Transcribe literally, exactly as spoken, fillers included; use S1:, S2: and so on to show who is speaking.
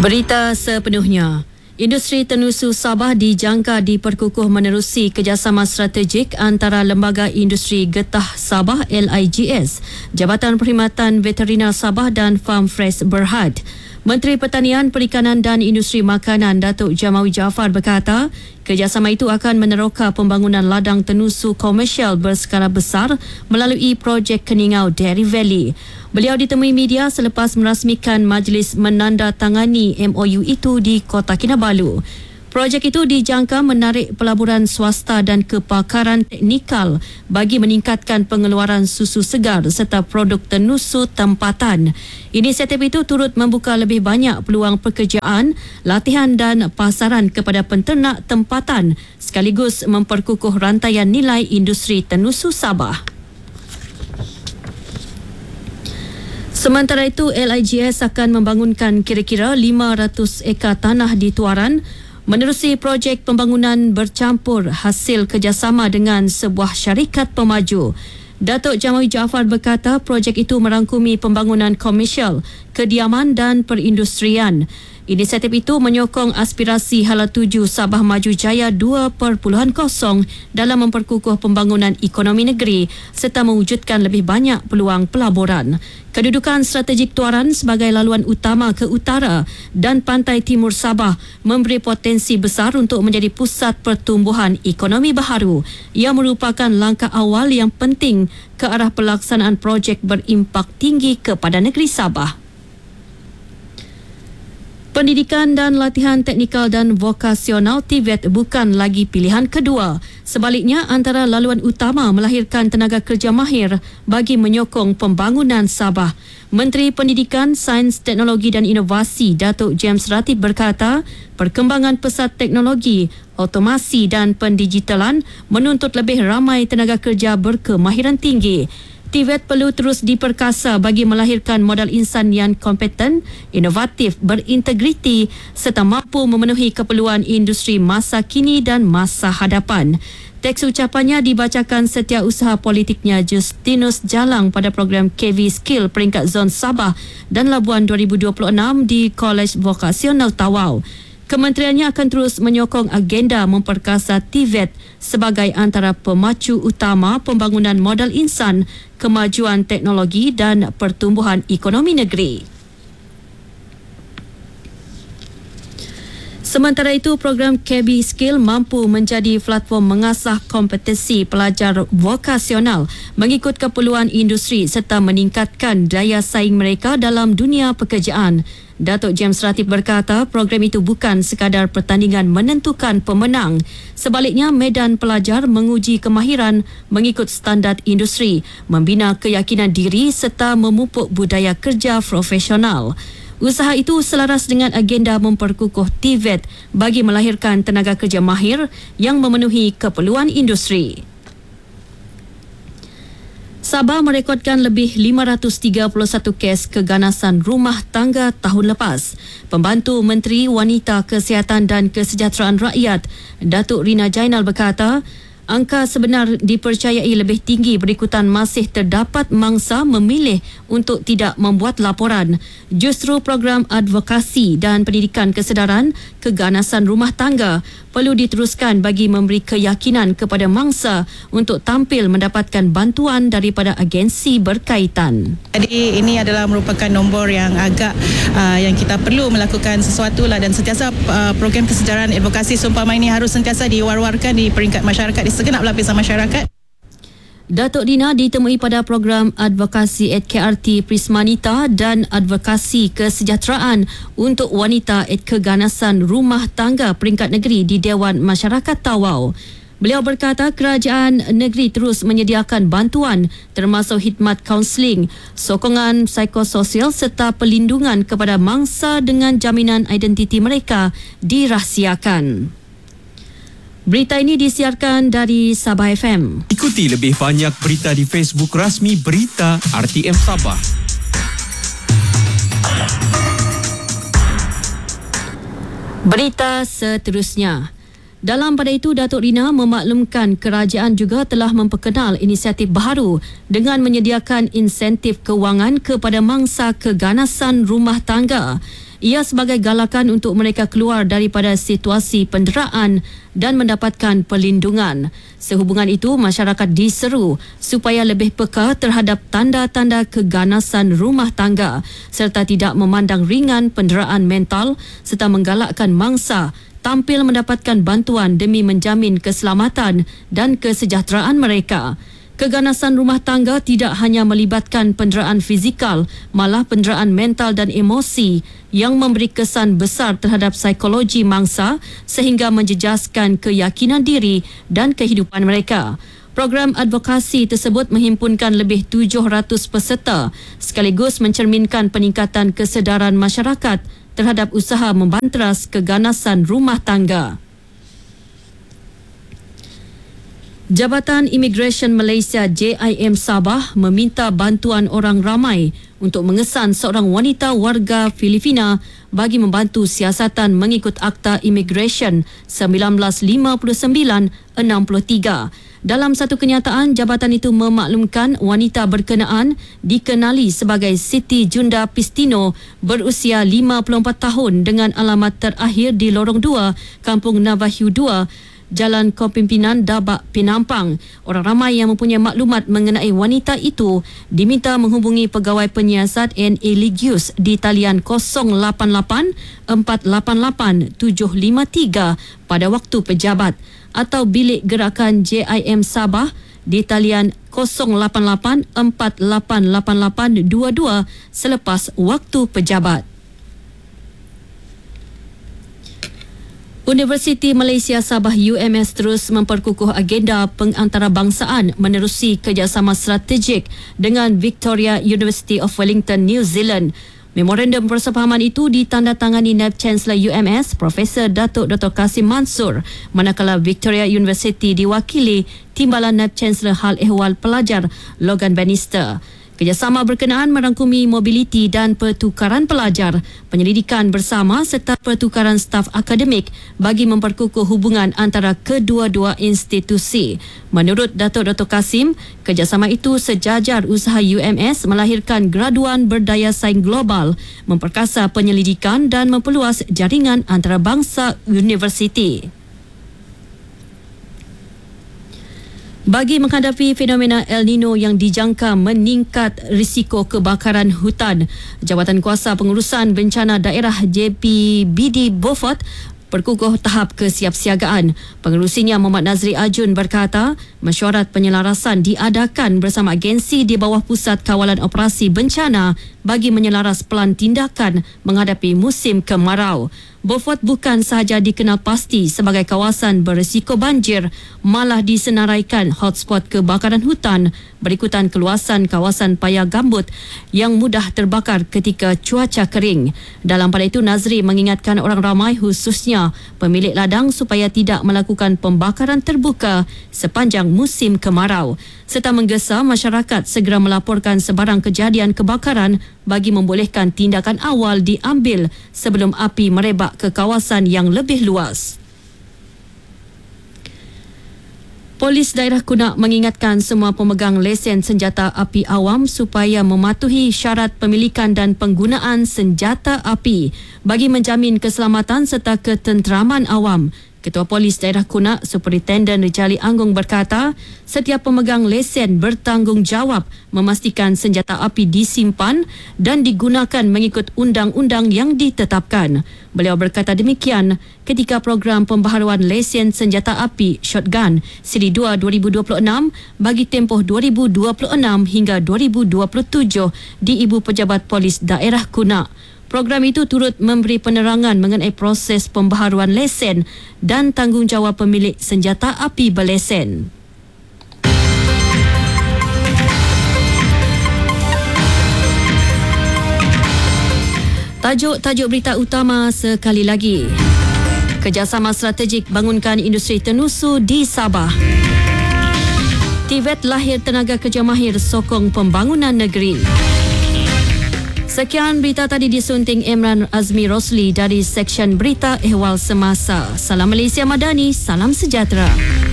S1: Berita sepenuhnya. Industri tenusu Sabah dijangka diperkukuh menerusi kerjasama strategik antara Lembaga Industri Getah Sabah L I G S, Jabatan Perkhidmatan Veteriner Sabah dan Farm Fresh Berhad. Menteri Pertanian, Perikanan dan Industri Makanan Datuk Jamawi Jaafar berkata, kerjasama itu akan meneroka pembangunan ladang tenusu komersial berskala besar melalui projek Keningau Dairy Valley. Beliau ditemui media selepas merasmikan majlis menandatangani M O U itu di Kota Kinabalu. Projek itu dijangka menarik pelaburan swasta dan kepakaran teknikal bagi meningkatkan pengeluaran susu segar serta produk tenusu tempatan. Inisiatif itu turut membuka lebih banyak peluang pekerjaan, latihan dan pasaran kepada penternak tempatan sekaligus memperkukuh rantaian nilai industri tenusu Sabah. Sementara itu, L I G S akan membangunkan kira-kira lima ratus ekar tanah di Tuaran menerusi projek pembangunan bercampur hasil kerjasama dengan sebuah syarikat pemaju. Datuk Jamawi Jaafar berkata projek itu merangkumi pembangunan komersial, kediaman dan perindustrian. Inisiatif itu menyokong aspirasi Hala Tuju Sabah Maju Jaya dua titik kosong dalam memperkukuh pembangunan ekonomi negeri serta mewujudkan lebih banyak peluang pelaburan. Kedudukan strategik Tuaran sebagai laluan utama ke utara dan pantai timur Sabah memberi potensi besar untuk menjadi pusat pertumbuhan ekonomi baharu. Ia merupakan langkah awal yang penting ke arah pelaksanaan projek berimpak tinggi kepada negeri Sabah. Pendidikan dan latihan teknikal dan vokasional T V E T bukan lagi pilihan kedua. Sebaliknya, antara laluan utama melahirkan tenaga kerja mahir bagi menyokong pembangunan Sabah. Menteri Pendidikan, Sains, Teknologi dan Inovasi Datuk James Ratib berkata, perkembangan pesat teknologi, automasi dan pendigitalan menuntut lebih ramai tenaga kerja berkemahiran tinggi. T V E T perlu terus diperkasa bagi melahirkan modal insan yang kompeten, inovatif, berintegriti serta mampu memenuhi keperluan industri masa kini dan masa hadapan. Teks ucapannya dibacakan setiausaha politiknya Justinus Jalang pada program K V Skill peringkat zon Sabah dan Labuan dua ribu dua puluh enam di Kolej Vokasional Tawau. Kementeriannya akan terus menyokong agenda memperkasa T V E T sebagai antara pemacu utama pembangunan modal insan, kemajuan teknologi dan pertumbuhan ekonomi negeri. Sementara itu, program K B Skill mampu menjadi platform mengasah kompetensi pelajar vokasional mengikut keperluan industri serta meningkatkan daya saing mereka dalam dunia pekerjaan. Datuk James Ratib berkata program itu bukan sekadar pertandingan menentukan pemenang. Sebaliknya, medan pelajar menguji kemahiran mengikut standard industri, membina keyakinan diri serta memupuk budaya kerja profesional. Usaha itu selaras dengan agenda memperkukuh T V E T bagi melahirkan tenaga kerja mahir yang memenuhi keperluan industri. Sabah merekodkan lebih lima ratus tiga puluh satu kes keganasan rumah tangga tahun lepas. Pembantu Menteri Wanita, Kesihatan dan Kesejahteraan Rakyat, Datuk Rina Jainal berkata, angka sebenar dipercayai lebih tinggi berikutan masih terdapat mangsa memilih untuk tidak membuat laporan. Justru program advokasi dan pendidikan kesedaran keganasan rumah tangga perlu diteruskan bagi memberi keyakinan kepada mangsa untuk tampil mendapatkan bantuan daripada agensi berkaitan.
S2: Jadi ini adalah merupakan nombor yang agak uh, yang kita perlu melakukan sesuatu lah, dan sentiasa uh, program kesedaran advokasi seumpama ini harus sentiasa diwar-warkan di peringkat masyarakat, di segenap lapisan masyarakat.
S1: Datuk Dina ditemui pada program advokasi at K R T Prismanita dan advokasi kesejahteraan untuk wanita at keganasan rumah tangga peringkat negeri di Dewan Masyarakat Tawau. Beliau berkata kerajaan negeri terus menyediakan bantuan termasuk khidmat kaunseling, sokongan psikososial serta perlindungan kepada mangsa dengan jaminan identiti mereka dirahsiakan. Berita ini disiarkan dari Sabah F M.
S3: Ikuti lebih banyak berita di Facebook rasmi Berita R T M Sabah.
S1: Berita seterusnya. Dalam pada itu, Datuk Rina memaklumkan kerajaan juga telah memperkenal inisiatif baharu dengan menyediakan insentif kewangan kepada mangsa keganasan rumah tangga. Ia sebagai galakan untuk mereka keluar daripada situasi penderaan dan mendapatkan perlindungan. Sehubungan itu, masyarakat diseru supaya lebih peka terhadap tanda-tanda keganasan rumah tangga serta tidak memandang ringan penderaan mental serta menggalakkan mangsa tampil mendapatkan bantuan demi menjamin keselamatan dan kesejahteraan mereka. Keganasan rumah tangga tidak hanya melibatkan penderaan fizikal, malah penderaan mental dan emosi yang memberi kesan besar terhadap psikologi mangsa sehingga menjejaskan keyakinan diri dan kehidupan mereka. Program advokasi tersebut menghimpunkan lebih tujuh ratus peserta sekaligus mencerminkan peningkatan kesedaran masyarakat terhadap usaha membanteras keganasan rumah tangga. Jabatan Immigration Malaysia J I M Sabah meminta bantuan orang ramai untuk mengesan seorang wanita warga Filipina bagi membantu siasatan mengikut Akta Immigration seribu sembilan ratus lima puluh sembilan enam puluh tiga. Dalam satu kenyataan, jabatan itu memaklumkan wanita berkenaan dikenali sebagai Siti Junda Pistino berusia lima puluh empat tahun dengan alamat terakhir di Lorong dua, Kampung Navahiu dua, Jalan Kepimpinan Dabak Penampang. Orang ramai yang mempunyai maklumat mengenai wanita itu diminta menghubungi Pegawai Penyiasat N A Ligius di talian kosong lapan lapan empat lapan lapan tujuh lima tiga pada waktu pejabat atau Bilik Gerakan J I M Sabah di talian kosong lapan lapan empat lapan lapan lapan dua dua selepas waktu pejabat. Universiti Malaysia Sabah U M S terus memperkukuh agenda pengantarabangsaaan menerusi kerjasama strategik dengan Victoria University of Wellington, New Zealand. Memorandum persefahaman itu ditandatangani Naib Chancellor U M S Profesor Datuk Doktor Kasim Mansur, manakala Victoria University diwakili Timbalan Naib Chancellor Hal Ehwal Pelajar Logan Bannister. Kerjasama berkenaan merangkumi mobiliti dan pertukaran pelajar, penyelidikan bersama serta pertukaran staf akademik bagi memperkukuh hubungan antara kedua-dua institusi. Menurut Datuk Doktor Kasim, kerjasama itu sejajar usaha U M S melahirkan graduan berdaya saing global, memperkasa penyelidikan dan memperluas jaringan antarabangsa universiti. Bagi menghadapi fenomena El Nino yang dijangka meningkat risiko kebakaran hutan, Jabatan Kuasa Pengurusan Bencana Daerah J P B D Beaufort perkukuh tahap kesiapsiagaan. Pengerusinya Muhammad Nazri Ajun berkata, mesyuarat penyelarasan diadakan bersama agensi di bawah Pusat Kawalan Operasi Bencana bagi menyelaras pelan tindakan menghadapi musim kemarau. Beaufort bukan sahaja dikenal pasti sebagai kawasan berisiko banjir, malah disenaraikan hotspot kebakaran hutan berikutan keluasan kawasan paya gambut yang mudah terbakar ketika cuaca kering. Dalam pada itu, Nazri mengingatkan orang ramai khususnya pemilik ladang supaya tidak melakukan pembakaran terbuka sepanjang musim kemarau serta menggesa masyarakat segera melaporkan sebarang kejadian kebakaran bagi membolehkan tindakan awal diambil sebelum api merebak ke kawasan yang lebih luas. Polis Daerah Kunak mengingatkan semua pemegang lesen senjata api awam supaya mematuhi syarat pemilikan dan penggunaan senjata api bagi menjamin keselamatan serta ketenteraman awam. Ketua Polis Daerah Kunak, Superintenden Rijali Anggung berkata, setiap pemegang lesen bertanggungjawab memastikan senjata api disimpan dan digunakan mengikut undang-undang yang ditetapkan. Beliau berkata demikian ketika program pembaharuan lesen senjata api shotgun Siri dua dua ribu dua puluh enam bagi tempoh dua ribu dua puluh enam hingga dua ribu dua puluh tujuh di Ibu Pejabat Polis Daerah Kunak. Program itu turut memberi penerangan mengenai proses pembaharuan lesen dan tanggungjawab pemilik senjata api berlesen. Tajuk-tajuk berita utama sekali lagi. Kerjasama strategik bangunkan industri tenusu di Sabah. T V E T lahir tenaga kerja mahir sokong pembangunan negeri. Sekian berita tadi disunting Imran Azmi Rosli dari Seksyen Berita Ehwal Semasa. Salam Malaysia Madani, salam sejahtera.